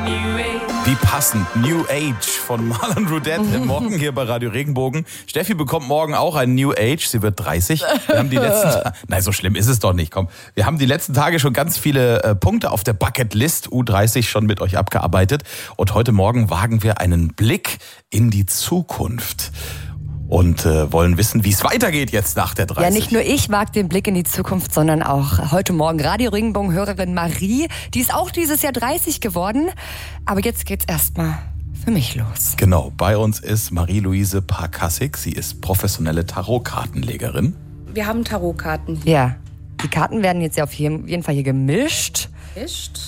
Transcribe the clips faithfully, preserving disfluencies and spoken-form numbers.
Wie passend, New Age von Marlon Roudette morgen hier bei Radio Regenbogen. Steffi bekommt morgen auch ein New Age, sie wird dreißig. Wir haben die letzten Ta- Nein, so schlimm ist es doch nicht, komm. Wir haben die letzten Tage schon ganz viele äh, Punkte auf der Bucketlist U dreißig schon mit euch abgearbeitet. Und heute Morgen wagen wir einen Blick in die Zukunft. Und äh, wollen wissen, wie es weitergeht jetzt nach der dreißig. Ja, nicht nur ich wage den Blick in die Zukunft, sondern auch heute Morgen Radio Regenbogen-Hörerin Marie. Die ist auch dieses Jahr dreißig geworden. Aber jetzt geht's erstmal für mich los. Genau, bei uns ist Marie-Louise Parkassig. Sie ist professionelle Tarotkartenlegerin. Wir haben Tarotkarten hier. Ja, die Karten werden jetzt ja auf jeden Fall hier gemischt. Gemischt.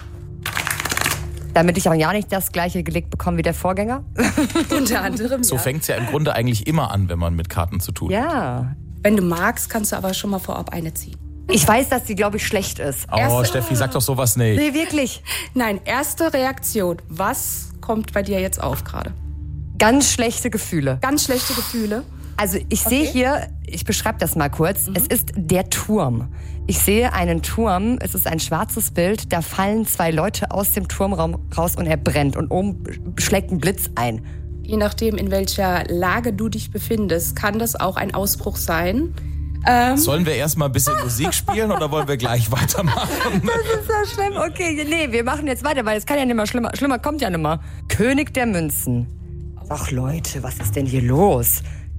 Damit ich auch ja nicht das gleiche gelegt bekomme wie der Vorgänger. Unter anderem, So ja. fängt's ja im Grunde eigentlich immer an, wenn man mit Karten zu tun hat. Ja. Wenn du magst, kannst du aber schon mal vorab eine ziehen. Ich weiß, dass die, glaube ich, schlecht ist. Oh, Erste- Steffi, sag doch sowas nicht. Nee, wirklich. Nein, erste Reaktion. Was kommt bei dir jetzt auf gerade? Ganz schlechte Gefühle. Ganz schlechte Gefühle. Also ich sehe hier, ich beschreibe das mal kurz, mhm. Es ist der Turm. Ich sehe einen Turm, es ist ein schwarzes Bild, da fallen zwei Leute aus dem Turmraum raus und er brennt und oben schlägt ein Blitz ein. Je nachdem, in welcher Lage du dich befindest, kann das auch ein Ausbruch sein. Ähm, Sollen wir erstmal ein bisschen Musik spielen oder wollen wir gleich weitermachen? Das ist so schlimm. Okay, nee, wir machen jetzt weiter, weil es kann ja nicht mehr schlimmer. Schlimmer kommt ja nicht mehr. König der Münzen. Ach Leute, was ist denn hier los?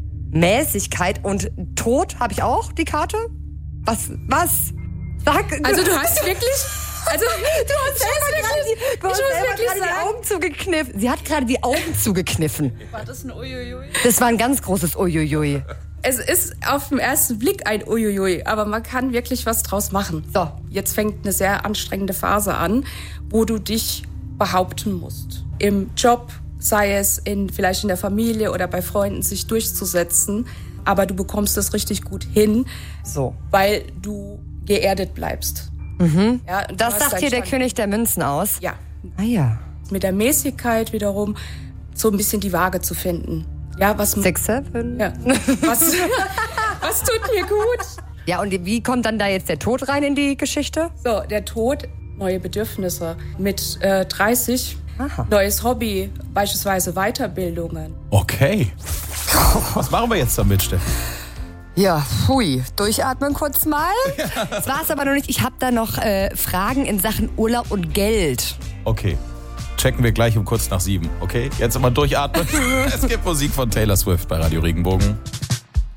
Mäßigkeit und Tod habe ich auch, die Karte? Was? Was? Sag. also du hast wirklich... Also, Du hast selber gerade die, du hast muss selber wirklich gerade die sagen- Augen zugekniffen. Sie hat gerade die Augen zugekniffen. War das ein Uiuiui? Das war ein ganz großes Uiuiui. Es ist auf den ersten Blick ein Uiuiui, aber man kann wirklich was draus machen. So. Jetzt fängt eine sehr anstrengende Phase an, wo du dich behaupten musst. Im Job, sei es in, vielleicht in der Familie oder bei Freunden, sich durchzusetzen. Aber du bekommst es richtig gut hin, So. weil du geerdet bleibst. Mhm. Ja, und du Das hast sagt deinen hier der Stand. König der Münzen aus. Ja. Ah ja. Mit der Mäßigkeit wiederum so ein bisschen die Waage zu finden. Ja, was... Six, seven. Ja. Was, was tut mir gut? Ja, und wie kommt dann da jetzt der Tod rein in die Geschichte? So, der Tod, neue Bedürfnisse. Mit äh, dreißig, Aha. neues Hobby, beispielsweise Weiterbildungen. Okay. Was machen wir jetzt damit, Steffi? Ja, hui. Durchatmen kurz mal. Das war's aber noch nicht. Ich habe da noch äh, Fragen in Sachen Urlaub und Geld. Okay. Checken wir gleich um kurz nach sieben, okay? Jetzt immer durchatmen. Es gibt Musik von Taylor Swift bei Radio Regenbogen.